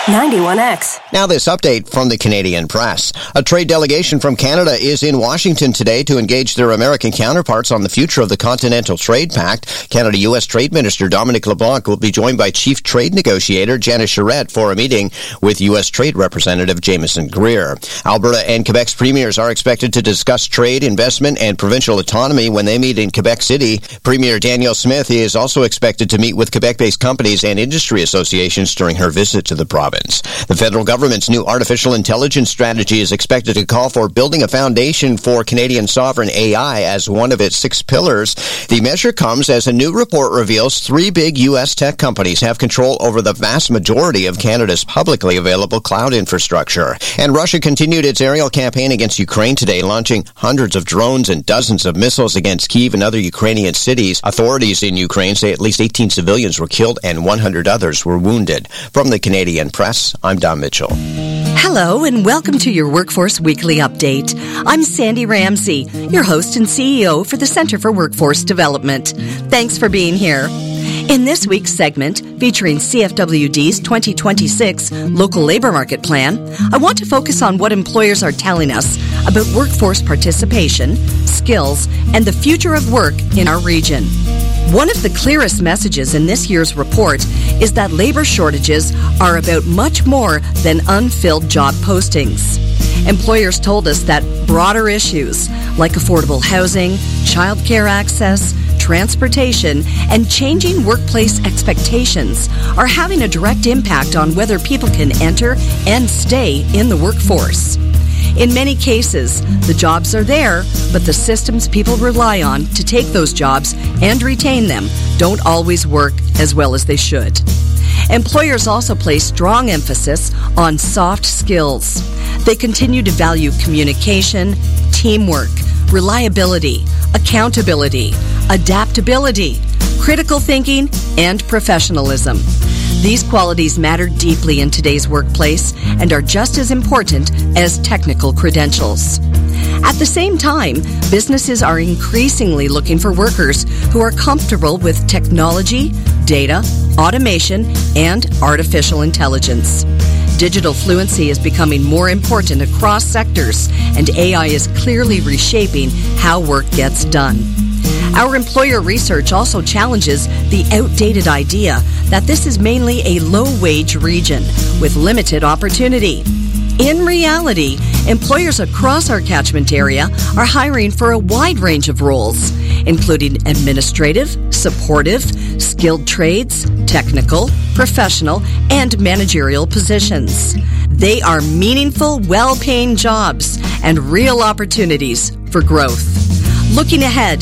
91X. Now this update from the Canadian Press. A trade delegation from Canada is in Washington today to engage their American counterparts on the future of the Continental Trade Pact. Canada-U.S. Trade Minister Dominic LeBlanc will be joined by Chief Trade Negotiator Janice Charette for a meeting with U.S. Trade Representative Jameson Greer. Alberta and Quebec's premiers are expected to discuss trade, investment, and provincial autonomy when they meet in Quebec City. Premier Danielle Smith is also expected to meet with Quebec-based companies and industry associations during her visit to the province. The federal government's new artificial intelligence strategy is expected to call for building a foundation for Canadian sovereign AI as one of its 6 pillars. The measure comes as a new report reveals 3 big U.S. tech companies have control over the vast majority of Canada's publicly available cloud infrastructure. And Russia continued its aerial campaign against Ukraine today, launching hundreds of drones and dozens of missiles against Kyiv and other Ukrainian cities. Authorities in Ukraine say at least 18 civilians were killed and 100 others were wounded. From the Canadian Press, I'm Don Mitchell. Hello and welcome to your Workforce Weekly Update. I'm Sandy Ramsey, your host and CEO for the Centre for Workforce Development. Thanks for being here. In this week's segment, featuring CFWD's 2026 Local Labour Market Plan, I want to focus on what employers are telling us about workforce participation, skills, and the future of work in our region. One of the clearest messages in this year's report is that labour shortages are about much more than unfilled job postings. Employers told us that broader issues like affordable housing, childcare access, transportation, and changing workplace expectations are having a direct impact on whether people can enter and stay in the workforce. In many cases, the jobs are there, but the systems people rely on to take those jobs and retain them don't always work as well as they should. Employers also place strong emphasis on soft skills. They continue to value communication, teamwork, reliability, accountability, adaptability, critical thinking, and professionalism. These qualities matter deeply in today's workplace and are just as important as technical credentials. At the same time, businesses are increasingly looking for workers who are comfortable with technology, data, automation, and artificial intelligence. Digital fluency is becoming more important across sectors, and AI is clearly reshaping how work gets done. Our employer research also challenges the outdated idea that this is mainly a low-wage region with limited opportunity. In reality, employers across our catchment area are hiring for a wide range of roles, including administrative, supportive, skilled trades, technical, professional, and managerial positions. They are meaningful, well-paying jobs and real opportunities for growth. Looking ahead,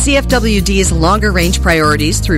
CFWD's longer-range priorities through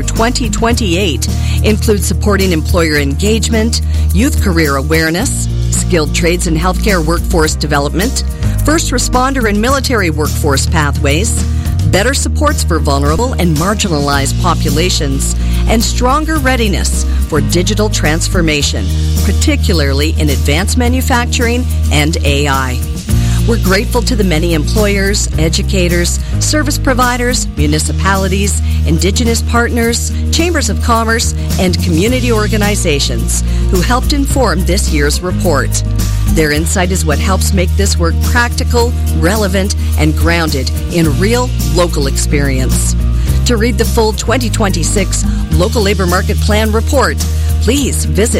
2028 include supporting employer engagement, youth career awareness, skilled trades and healthcare workforce development, first responder and military workforce pathways, better supports for vulnerable and marginalized populations, and stronger readiness for digital transformation, particularly in advanced manufacturing and AI. We're grateful to the many employers, educators, service providers, municipalities, Indigenous partners, chambers of commerce, and community organizations who helped inform this year's report. Their insight is what helps make this work practical, relevant, and grounded in real local experience. To read the full 2026 Local Labour Market Plan report, please visit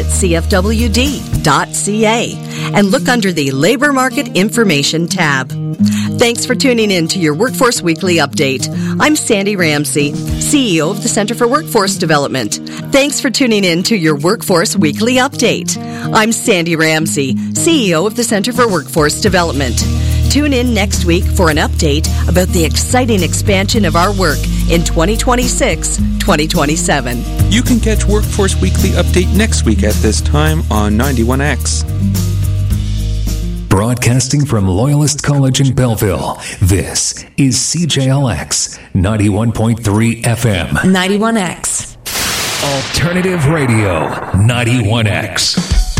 cfwd.ca and look under the Labour Market Information tab. Thanks for tuning in to your Workforce Weekly Update. I'm Sandy Ramsey, CEO of the Centre for Workforce Development. Thanks for tuning in to your Workforce Weekly Update. I'm Sandy Ramsey, CEO of the Centre for Workforce Development. Tune in next week for an update about the exciting expansion of our work in 2026-2027. You can catch Workforce Weekly Update next week at this time on 91X. Broadcasting from Loyalist College in Belleville, this is CJLX 91.3 FM. 91X. Alternative Radio 91X.